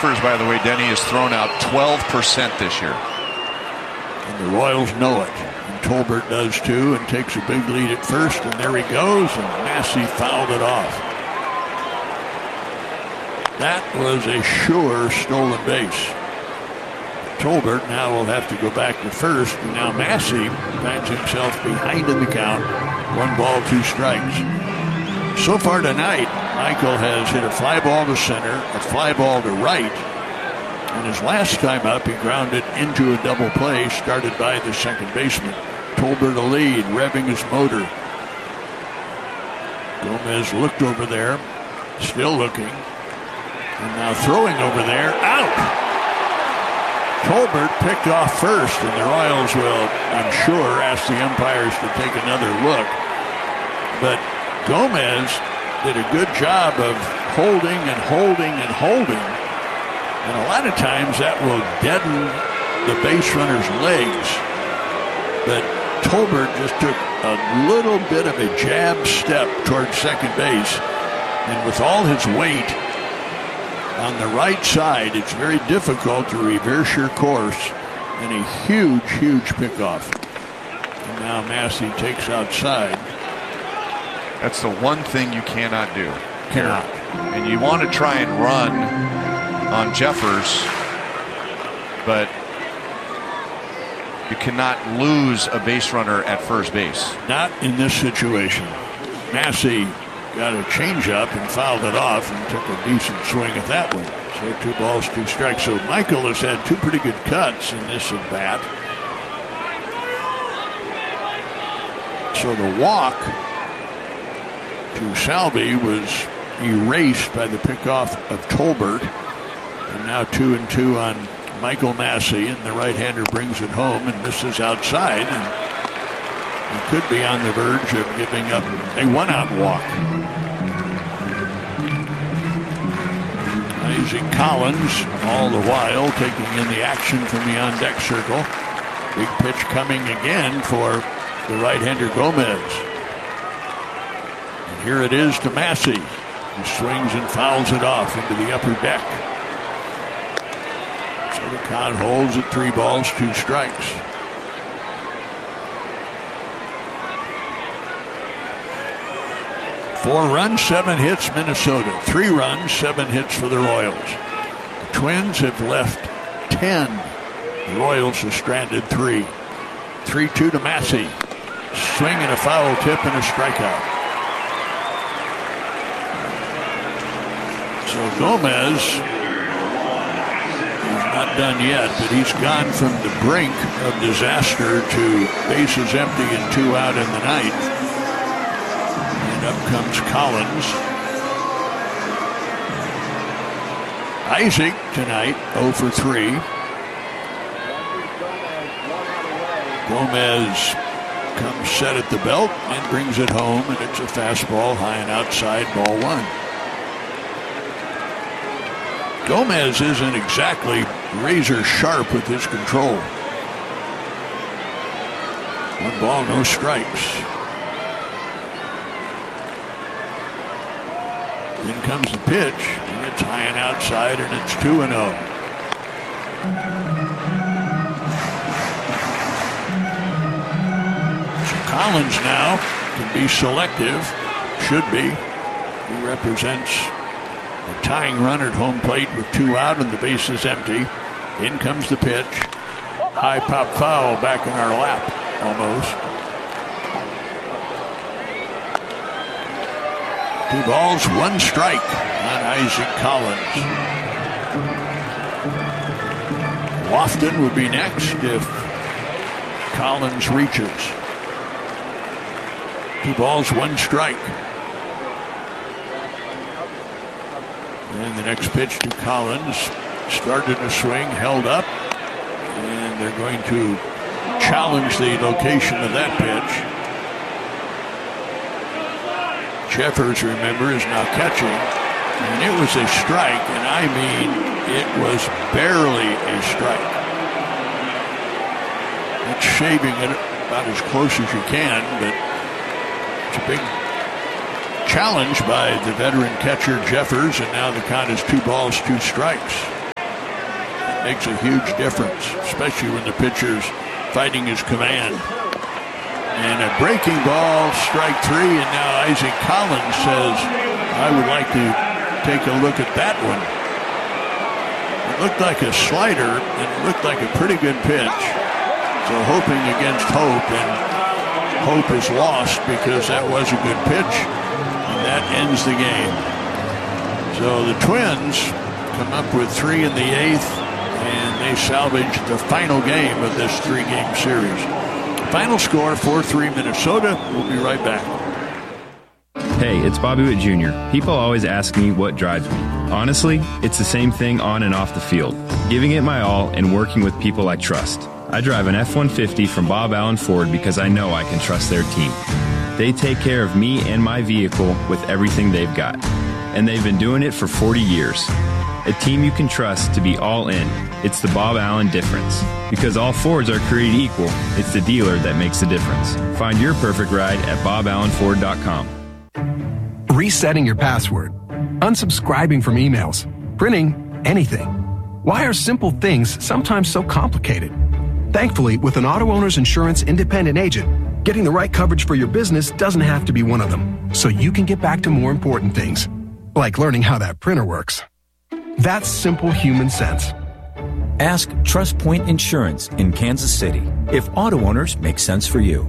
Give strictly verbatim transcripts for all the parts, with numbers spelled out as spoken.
Jeffers, by the way, Denny, has thrown out twelve percent this year. And the Royals know it. And Tolbert does too, and takes a big lead at first. And there he goes, and Massey fouled it off. That was a sure stolen base. Tolbert now will have to go back to first, and now Massey finds himself behind in the count. One ball, two strikes. So far tonight, Michael has hit a fly ball to center, a fly ball to right, and his last time up, he grounded into a double play started by the second baseman. Tolbert a lead, revving his motor. Gomez looked over there, still looking, and now throwing over there, out! Tolbert picked off first, and the Royals will, I'm sure, ask the umpires to take another look. But Gomez did a good job of holding and holding and holding. And a lot of times that will deaden the base runner's legs. But Tolbert just took a little bit of a jab step towards second base. And with all his weight on the right side, it's very difficult to reverse your course, and a huge, huge pickoff. And now Massey takes outside. That's the one thing you cannot do. Cannot. And you want to try and run on Jeffers, but you cannot lose a base runner at first base. Not in this situation. Massey got a changeup and fouled it off and took a decent swing at that one. So two balls, two strikes. So Michael has had two pretty good cuts in this at bat. So the walk to Salvi was erased by the pickoff of Tolbert. And now two and two on Michael Massey, and the right-hander brings it home and misses outside. And he could be on the verge of giving up a one-out walk. Isaac Collins, all the while, taking in the action from the on-deck circle. Big pitch coming again for the right-hander Gomez. And here it is to Massey. He swings and fouls it off into the upper deck. So the count holds at three balls, two strikes. Four runs, seven hits, Minnesota. Three runs, seven hits for the Royals. The Twins have left ten. The Royals have stranded three. three two to Massey. Swing and a foul tip and a strikeout. So Gomez is not done yet, but he's gone from the brink of disaster to bases empty and two out in the ninth. Up comes Collins. Isaac tonight oh for three. Gomez comes set at the belt and brings it home, and it's a fastball high and outside, ball one. Gomez isn't exactly razor sharp with his control. One ball, no strikes. In comes the pitch, and it's high and outside, and it's two and oh. So Collins now can be selective, should be. He represents a tying run at home plate with two out and the base is empty. In comes the pitch. High pop foul back in our lap, almost. Two balls, one strike on Isaac Collins. Lofton would be next if Collins reaches. Two balls, one strike. And the next pitch to Collins. Started a swing, held up, and they're going to challenge the location of that pitch. Jeffers, remember, is now catching, and it was a strike, and I mean, it was barely a strike. It's shaving it about as close as you can, but it's a big challenge by the veteran catcher Jeffers, and now the count is two balls, two strikes. makes a huge difference, especially when the pitcher's fighting his command. And a breaking ball, strike three, and now Isaac Collins says, I would like to take a look at that one. It looked like a slider, and it looked like a pretty good pitch. So hoping against hope, and hope is lost because that was a good pitch, and that ends the game. So the Twins come up with three in the eighth, and they salvage the final game of this three-game series. Final score, four three Minnesota. We'll be right back. Hey, it's Bobby Witt Junior People always ask me what drives me. Honestly, it's the same thing on and off the field. Giving it my all and working with people I trust. I drive an F one fifty from Bob Allen Ford because I know I can trust their team. They take care of me and my vehicle with everything they've got. And they've been doing it for forty years. A team you can trust to be all in. It's the Bob Allen difference. Because all Fords are created equal, it's the dealer that makes the difference. Find your perfect ride at bob allen ford dot com. Resetting your password, unsubscribing from emails, printing anything. Why are simple things sometimes so complicated? Thankfully, with an Auto Owners Insurance independent agent, getting the right coverage for your business doesn't have to be one of them. So you can get back to more important things, like learning how that printer works. That's simple human sense. Ask TrustPoint Insurance in Kansas City if auto owners make sense for you.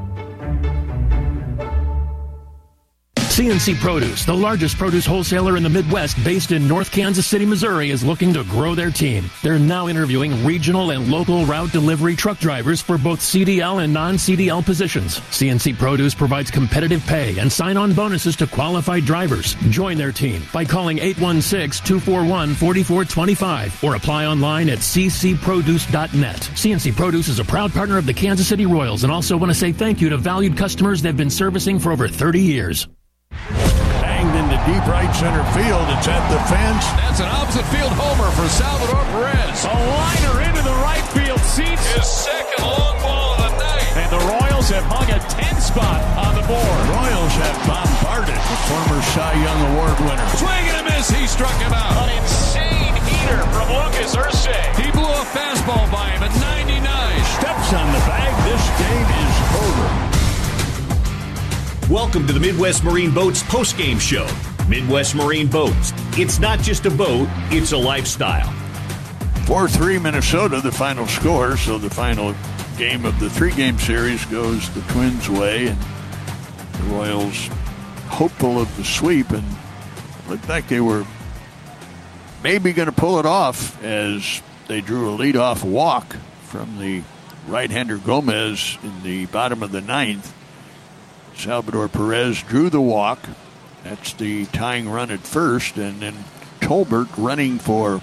C N C Produce, the largest produce wholesaler in the Midwest based in North Kansas City, Missouri, is looking to grow their team. They're now interviewing regional and local route delivery truck drivers for both C D L and non-C D L positions. C N C Produce provides competitive pay and sign-on bonuses to qualified drivers. Join their team by calling eight one six, two four one, four four two five or apply online at c c produce dot net. C N C Produce is a proud partner of the Kansas City Royals and also want to say thank you to valued customers they've been servicing for over thirty years. Banged into deep right center field. It's at the fence. That's an opposite field homer for Salvador Perez. A liner into the right field seats. His second long ball of the night. And the Royals have hung a ten spot on the board. Royals have bombarded the former Cy Young Award winner. Swing and a miss. He struck him out. An insane heater from Lucas Ursay. He blew a fastball by him at ninety-nine. Steps on the bag. This game is over. Welcome to the Midwest Marine Boats postgame show. Midwest Marine Boats. It's not just a boat, it's a lifestyle. four three Minnesota, the final score. So the final game of the three-game series goes the Twins' way. And the Royals hopeful of the sweep. And looked like they were maybe going to pull it off as they drew a leadoff walk from the right-hander Gomez in the bottom of the ninth. Salvador Perez drew the walk. That's the tying run at first. And then Tolbert running for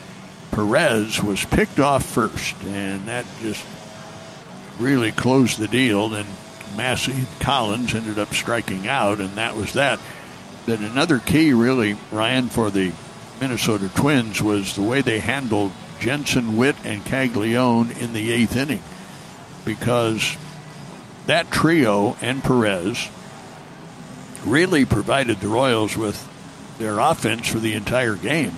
Perez was picked off first. And that just really closed the deal. Then Massey Collins ended up striking out, and that was that. Then another key, really, Ryan, for the Minnesota Twins was the way they handled Jensen, Witt, and Caglione in the eighth inning. Because that trio and Perez really provided the Royals with their offense for the entire game.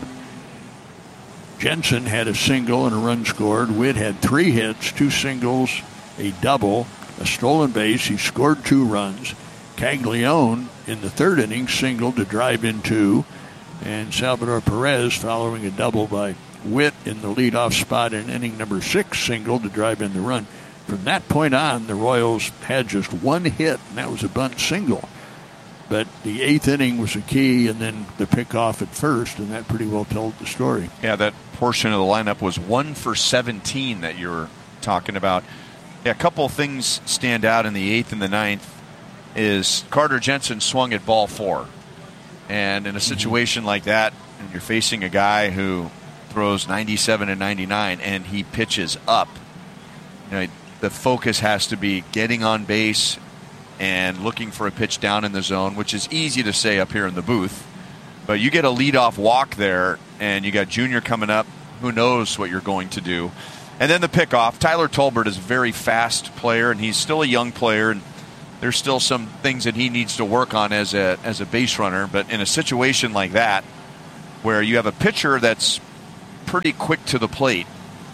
Jensen had a single and a run scored. Witt had three hits, two singles, a double, a stolen base. He scored two runs. Caglione in the third inning singled to drive in two. And Salvador Perez, following a double by Witt in the leadoff spot in inning number six, singled to drive in the run. From that point on, the Royals had just one hit, and that was a bunt single. But the eighth inning was a key, and then the pickoff at first, and that pretty well told the story. Yeah, that portion of the lineup was one for seventeen that you were talking about. Yeah, a couple of things stand out in the eighth and the ninth is Carter Jensen swung at ball four. And in a situation mm-hmm. like that, and you're facing a guy who throws ninety-seven and ninety-nine, and he pitches up, you know, the focus has to be getting on base and looking for a pitch down in the zone, which is easy to say up here in the booth. But you get a leadoff walk there, and you got Junior coming up. Who knows what you're going to do? And then the pickoff. Tyler Tolbert is a very fast player, and he's still a young player, and there's still some things that he needs to work on as a as a base runner. But in a situation like that, where you have a pitcher that's pretty quick to the plate,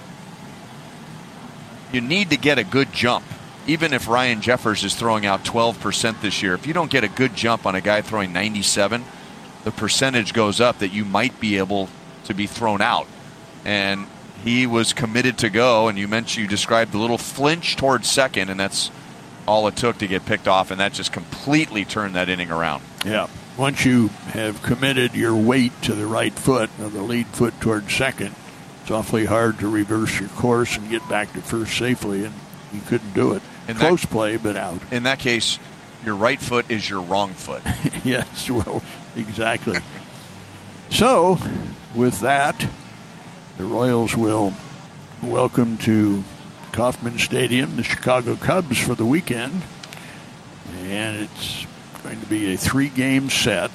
you need to get a good jump. Even if Ryan Jeffers is throwing out twelve percent this year, if you don't get a good jump on a guy throwing ninety-seven, the percentage goes up that you might be able to be thrown out. And he was committed to go, and you mentioned, you described the little flinch towards second, and that's all it took to get picked off, and that just completely turned that inning around. Yeah. Once you have committed your weight to the right foot, or the lead foot towards second, it's awfully hard to reverse your course and get back to first safely, and you couldn't do it. In Close that, play, but out. In that case, your right foot is your wrong foot. Yes, well, exactly. So, with that, the Royals will welcome to Kauffman Stadium the Chicago Cubs for the weekend. And it's going to be a three-game set.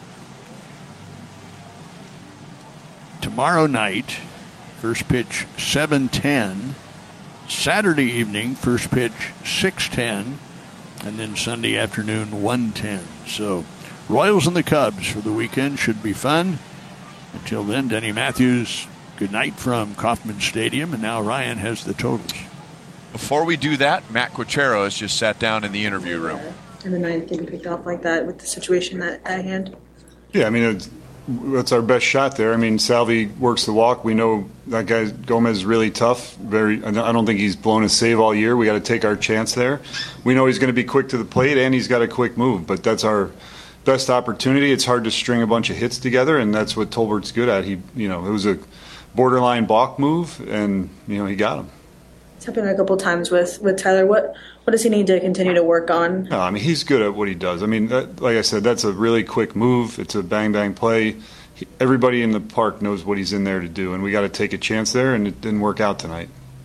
Tomorrow night, first pitch seven ten. Saturday evening, first pitch six ten, and then Sunday afternoon one ten. So, Royals and the Cubs for the weekend should be fun. Until then, Denny Matthews, good night from Kauffman Stadium, and now Ryan has the totals. Before we do that, Matt Quachero has just sat down in the interview room. And the ninth getting picked off like that with the situation at, at hand. Yeah, I mean, it's, that's our best shot there. I mean, Salvi works the walk. We know that guy Gomez is really tough. Very, I don't think he's blown a save all year. We got to take our chance there. We know he's going to be quick to the plate, and he's got a quick move. But that's our best opportunity. It's hard to string a bunch of hits together, and that's what Tolbert's good at. He, you know, it was a borderline balk move, and you know he got him. It's happened a couple times with, with Tyler. What what does he need to continue to work on? No, I mean, he's good at what he does. I mean, that, like I said, that's a really quick move. It's a bang-bang play. He, everybody in the park knows what he's in there to do, and we got to take a chance there, and it didn't work out tonight.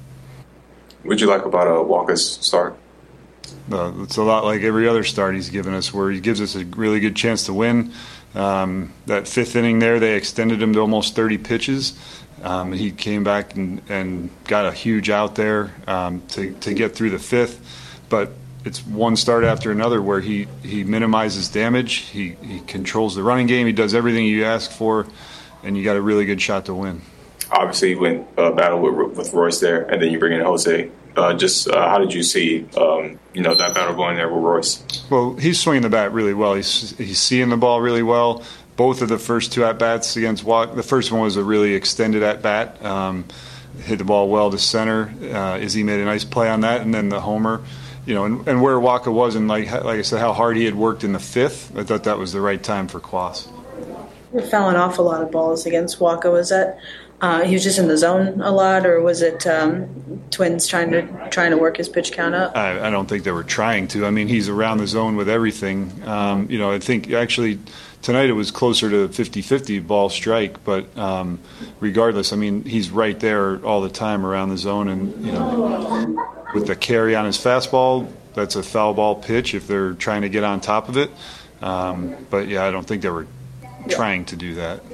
What did you like about uh, Walker's start? Uh, it's a lot like every other start he's given us, where he gives us a really good chance to win. Um, that fifth inning there, they extended him to almost thirty pitches. Um, he came back and, and got a huge out there um, to, to get through the fifth. But it's one start after another where he, he minimizes damage. He, he controls the running game. He does everything you ask for, and you got a really good shot to win. Obviously, you went uh, battle with, with Royce there, and then you bring in Jose. Uh, just uh, how did you see um, you know that battle going there with Royce? Well, he's swinging the bat really well. He's, he's seeing the ball really well. Both of the first two at-bats against Walker, the first one was a really extended at-bat. Um, hit the ball well to center. Uh, Izzy made a nice play on that, and then the homer. You know, and, and where Walker was, and like like I said, how hard he had worked in the fifth, I thought that was the right time for Quas. You're fouling off a lot of balls against Walker. Was that uh, he was just in the zone a lot, or was it um, Twins trying to trying to work his pitch count up? I, I don't think they were trying to. I mean, he's around the zone with everything. Um, you know, I think actually tonight it was closer to fifty-fifty ball strike, but um, regardless, I mean, he's right there all the time around the zone, and you know, with the carry on his fastball, that's a foul ball pitch if they're trying to get on top of it. Um, but yeah, I don't think they were trying to do that.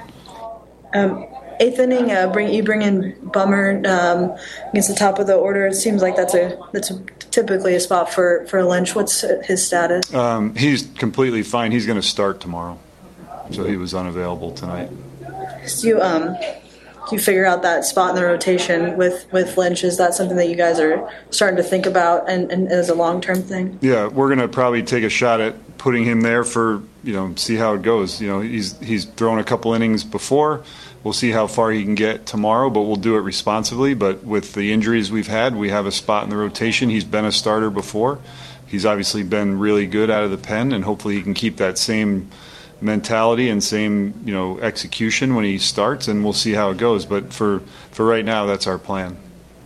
Um, eighth inning, uh, bring you bring in Bummer um, against the top of the order. It seems like that's a that's a, typically a spot for, for Lynch. What's his status? Um, he's completely fine. He's going to start tomorrow, so he was unavailable tonight. So you um you figure out that spot in the rotation with, with Lynch. Is that something that you guys are starting to think about and, and as a long term thing? Yeah, we're going to probably take a shot at putting him there for, you know, see how it goes. You know, he's he's thrown a couple innings before. We'll see how far he can get tomorrow, but we'll do it responsibly. But with the injuries we've had, we have a spot in the rotation. He's been a starter before. He's obviously been really good out of the pen, and hopefully he can keep that same mentality and same, you know, execution when he starts, and we'll see how it goes. But for, for right now, that's our plan.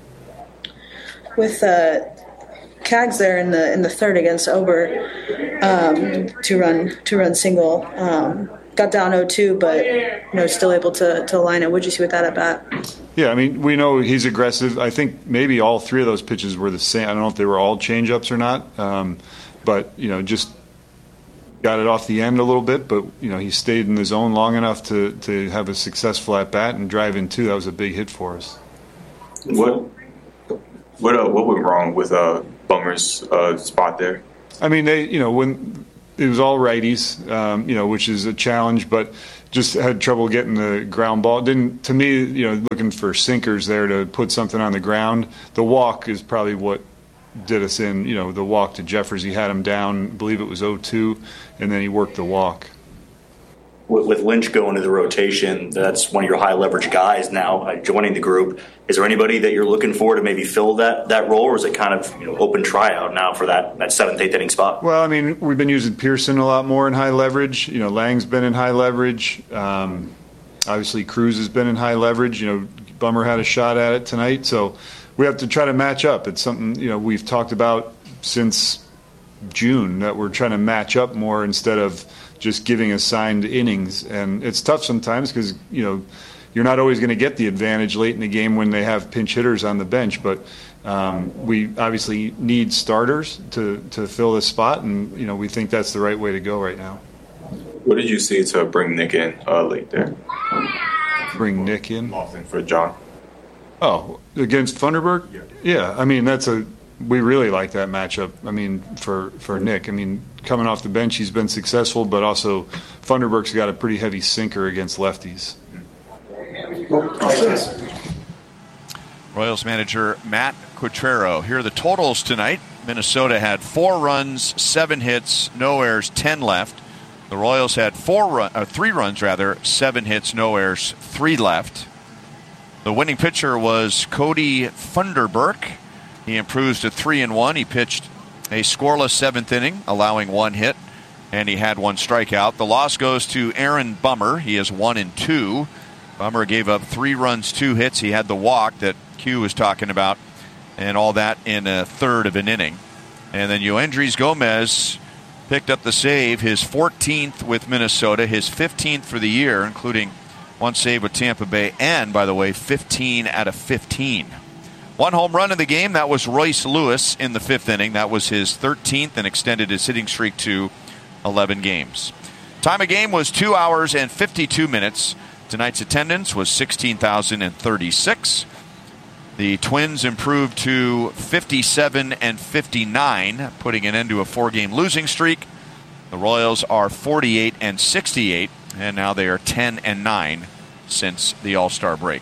With uh, Cags there in the in the third against Ober, um, to run to run single, um, got down oh two, but you know still able to to line it. What'd you see with that at bat? Yeah, I mean, we know he's aggressive. I think maybe all three of those pitches were the same. I don't know if they were all change-ups or not, um, but you know, just got it off the end a little bit. But you know, he stayed in the zone long enough to to have a successful at bat and drive in two. That was a big hit for us. What what uh, what went wrong with uh, Bummer's uh, spot there? I mean, they you know when it was all righties, um, you know, which is a challenge, but just had trouble getting the ground ball. Didn't, to me, you know, looking for sinkers there to put something on the ground. The walk is probably what did us in, you know, the walk to Jeffers. He had him down, I believe it was oh two, and then he worked the walk. With Lynch going to the rotation, that's one of your high leverage guys now uh, joining the group. Is there anybody that you're looking for to maybe fill that, that role, or is it kind of, you know, open tryout now for that, that seventh, eighth inning spot? Well, I mean, we've been using Pearson a lot more in high leverage. You know, Lang's been in high leverage. Um, obviously, Cruz has been in high leverage. You know, Bummer had a shot at it tonight. So we have to try to match up. It's something, you know, we've talked about since June, that we're trying to match up more instead of just giving assigned innings. And it's tough sometimes because, you know, you're not always going to get the advantage late in the game when they have pinch hitters on the bench. But um, we obviously need starters to, to fill this spot, and, you know, we think that's the right way to go right now. What did you see to bring Nick in uh, late there? Bring Nick in? For John. Oh, against Funderburk? Yeah. Yeah, I mean, that's a we really like that matchup. I mean, for, for Nick. I mean, coming off the bench, he's been successful, but also Funderburk's got a pretty heavy sinker against lefties. Royals manager Matt Quatrero. Here are the totals tonight. Minnesota had four runs, seven hits, no errors, ten left. The Royals had four run, uh, three runs rather, seven hits, no errors, three left. The winning pitcher was Cody Funderburk. He improves to three and one. He pitched a scoreless seventh inning, allowing one hit, and he had one strikeout. The loss goes to Aaron Bummer. He is one and two. Bummer gave up three runs, two hits. He had the walk that Q was talking about, and all that in a third of an inning. And then Yoendrys Gomez picked up the save, his fourteenth with Minnesota, his fifteenth for the year, including one save with Tampa Bay, and, by the way, fifteen out of fifteen. One home run in the game, that was Royce Lewis in the fifth inning. That was his thirteenth and extended his hitting streak to eleven games. Time of game was two hours and fifty-two minutes. Tonight's attendance was sixteen thousand thirty-six. The Twins improved to fifty-seven and fifty-nine, putting an end to a four-game losing streak. The Royals are forty-eight and sixty-eight, and now they are ten and nine since the All-Star break.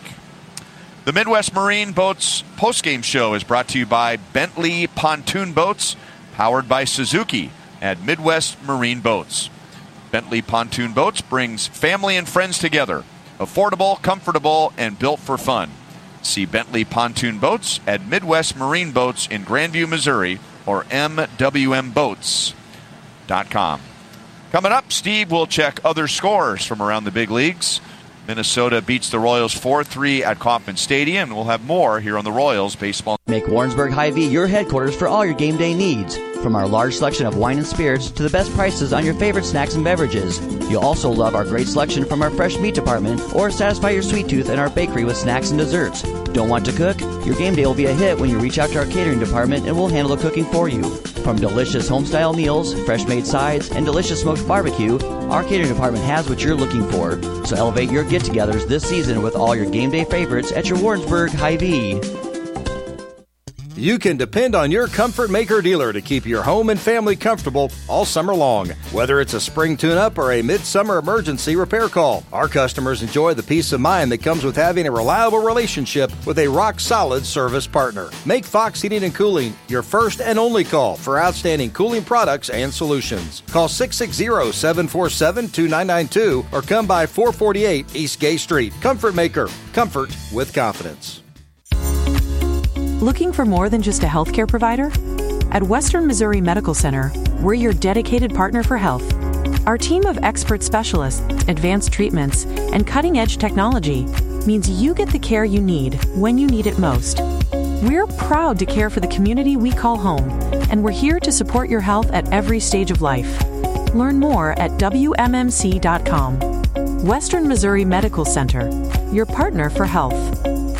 The Midwest Marine Boats postgame show is brought to you by Bentley Pontoon Boats, powered by Suzuki at Midwest Marine Boats. Bentley Pontoon Boats brings family and friends together. Affordable, comfortable, and built for fun. See Bentley Pontoon Boats at Midwest Marine Boats in Grandview, Missouri, or m w m boats dot com. Coming up, Steve will check other scores from around the big leagues. Minnesota beats the Royals four three at Kauffman Stadium. We'll have more here on the Royals Baseball. Make Warrensburg Hy-Vee your headquarters for all your game day needs. From our large selection of wine and spirits to the best prices on your favorite snacks and beverages. You'll also love our great selection from our fresh meat department, or satisfy your sweet tooth in our bakery with snacks and desserts. Don't want to cook? Your game day will be a hit when you reach out to our catering department and we'll handle the cooking for you. From delicious home-style meals, fresh-made sides, and delicious smoked barbecue, our catering department has what you're looking for. So elevate your get-togethers this season with all your game day favorites at your Warrensburg Hy-Vee. You can depend on your Comfort Maker dealer to keep your home and family comfortable all summer long. Whether it's a spring tune-up or a midsummer emergency repair call, our customers enjoy the peace of mind that comes with having a reliable relationship with a rock-solid service partner. Make Fox Heating and Cooling your first and only call for outstanding cooling products and solutions. Call six six zero, seven four seven, two nine nine two or come by four forty-eight East Gay Street. Comfort Maker. Comfort with confidence. Looking for more than just a healthcare provider? At Western Missouri Medical Center, we're your dedicated partner for health. Our team of expert specialists, advanced treatments, and cutting-edge technology means you get the care you need when you need it most. We're proud to care for the community we call home, and we're here to support your health at every stage of life. Learn more at w m m c dot com. Western Missouri Medical Center, your partner for health.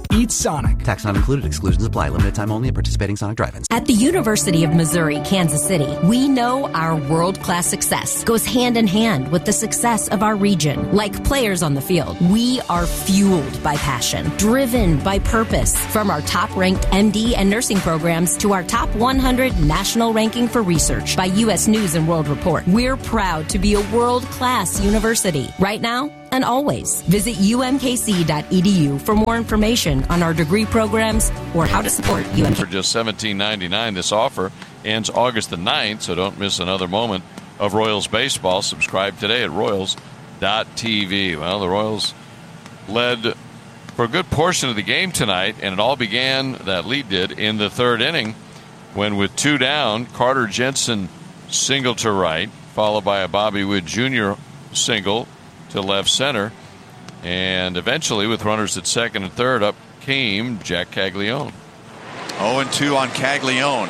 Eat Sonic. Tax not included. Exclusions apply. Limited time only at participating Sonic drive-ins. At the University of Missouri, Kansas City, we know our world-class success goes hand in hand with the success of our region. Like players on the field, we are fueled by passion, driven by purpose. From our top-ranked M D and nursing programs to our top one hundred national ranking for research by U S News and World Report, we're proud to be a world-class university. Right now and always. Visit U M K C dot E D U for more information on our degree programs or how to support U M K C. For just seventeen ninety-nine, this offer ends August the ninth, so don't miss another moment of Royals baseball. Subscribe today at Royals dot T V. Well, the Royals led for a good portion of the game tonight, and it all began, that lead did, in the third inning when, with two down, Carter Jensen singled to right, followed by a Bobby Witt Junior single to left center, and eventually, with runners at second and third, up came Jack Caglione. oh and two on Caglione.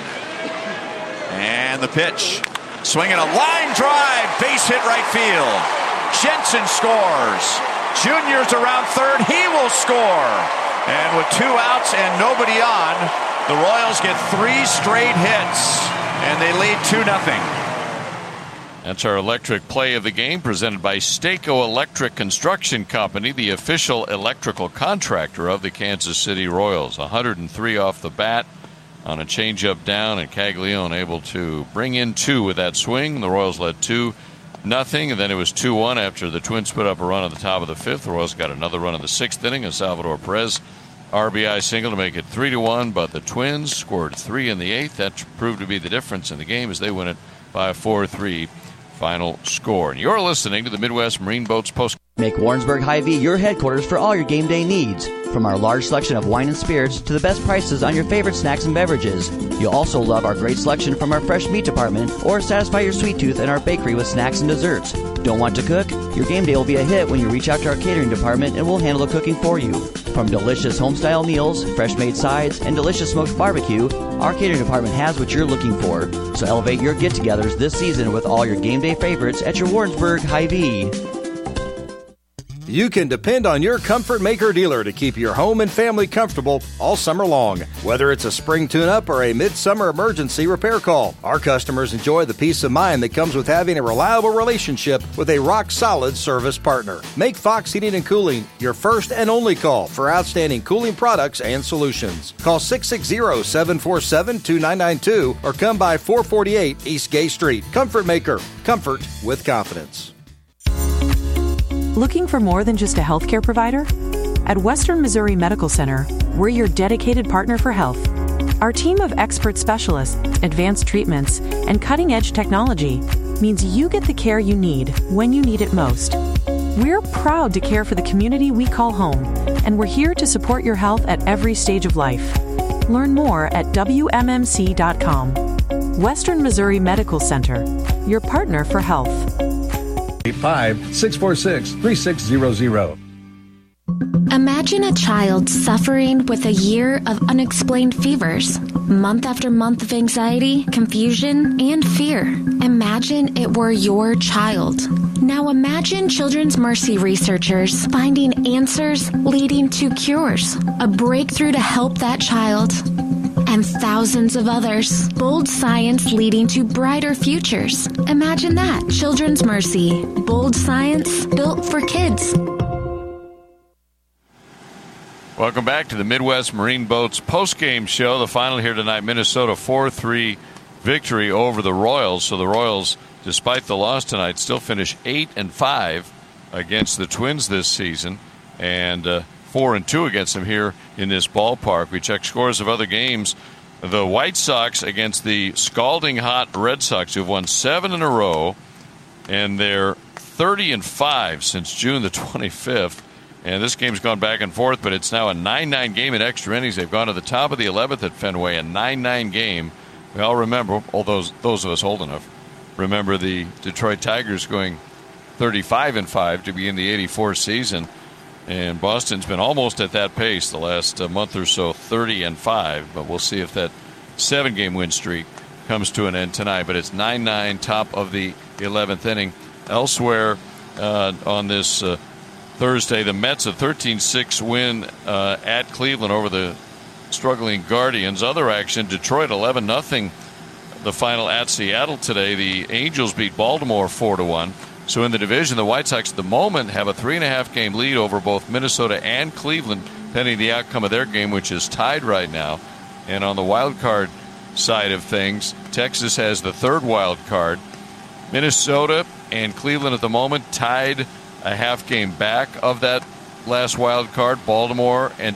And the pitch. Swinging a line drive. Base hit right field. Jensen scores. Junior's around third. He will score. And with two outs and nobody on, the Royals get three straight hits, and they lead two nothing. That's our electric play of the game, presented by Staco Electric Construction Company, the official electrical contractor of the Kansas City Royals. one hundred three off the bat on a changeup down, and Caglione able to bring in two with that swing. The Royals led two nothing, and then it was two one after the Twins put up a run at the top of the fifth. The Royals got another run in the sixth inning, a Salvador Perez R B I single to make it three to one, but the Twins scored three in the eighth. That proved to be the difference in the game as they win it by a four three final score. And you're listening to the Midwest Marine Boats Post. Make Warrensburg Hy-Vee your headquarters for all your game day needs. From our large selection of wine and spirits to the best prices on your favorite snacks and beverages. You'll also love our great selection from our fresh meat department, or satisfy your sweet tooth in our bakery with snacks and desserts. Don't want to cook? Your game day will be a hit when you reach out to our catering department and we'll handle the cooking for you. From delicious home-style meals, fresh-made sides, and delicious smoked barbecue, our catering department has what you're looking for. So elevate your get-togethers this season with all your game day favorites at your Warrensburg Hy-Vee. You can depend on your Comfort Maker dealer to keep your home and family comfortable all summer long. Whether it's a spring tune-up or a midsummer emergency repair call, our customers enjoy the peace of mind that comes with having a reliable relationship with a rock-solid service partner. Make Fox Heating and Cooling your first and only call for outstanding cooling products and solutions. Call six six zero, seven four seven, two nine nine two or come by four forty-eight East Gay Street. Comfort Maker. Comfort with confidence. Looking for more than just a healthcare provider? At Western Missouri Medical Center, we're your dedicated partner for health. Our team of expert specialists, advanced treatments, and cutting-edge technology means you get the care you need when you need it most. We're proud to care for the community we call home, and we're here to support your health at every stage of life. Learn more at W M M C dot com. Western Missouri Medical Center, your partner for health. five six four six, three six zero zero. Imagine a child suffering with a year of unexplained fevers, month after month of anxiety, confusion, and fear. Imagine it were your child. Now imagine Children's Mercy researchers finding answers leading to cures, a breakthrough to help that child, and thousands of others. Bold science leading to brighter futures. Imagine that. Children's Mercy. Bold science built for kids. Welcome back to the Midwest Marine Boats post-game show. The final here tonight, Minnesota four three victory over the Royals. So the Royals, despite the loss tonight, still finish eight and five against the Twins this season, and uh, four and two against them here in this ballpark. We check scores of other games. The White Sox against the scalding hot Red Sox, who've won seven in a row, and they're thirty and five since June the twenty-fifth. And this game's gone back and forth, but it's now a nine nine game in extra innings. They've gone to the top of the eleventh at Fenway, a nine nine game. We all remember, all those those of us old enough, remember the Detroit Tigers going thirty-five and five to begin the eighty-four season. And Boston's been almost at that pace the last uh, month or so, thirty and five. But we'll see if that seven game win streak comes to an end tonight. But it's nine nine, top of the eleventh inning. Elsewhere uh, on this uh, Thursday. The Mets a thirteen six win uh, at Cleveland over the struggling Guardians. Other action, Detroit eleven nothing the final at Seattle today. The Angels beat Baltimore four to one. So in the division, the White Sox at the moment have a three and a half game lead over both Minnesota and Cleveland, pending the outcome of their game, which is tied right now. And on the wild card side of things, Texas has the third wild card. Minnesota and Cleveland at the moment tied a half game back of that last wild card. Baltimore and